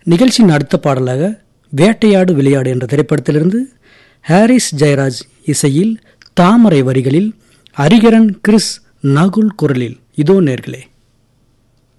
நிகழ்ச்சியின் அடுத்த பாடலாக வேட்டையாடு விளையாடு என்ற திரைப்படத்திலிருந்து ஹாரிஸ் ஜெயராஜ் இசையில் தாமரை வரிகளில் ஹரிகரன் கிறிஸ் நகுல் குரலில் இதோ நேர்களே.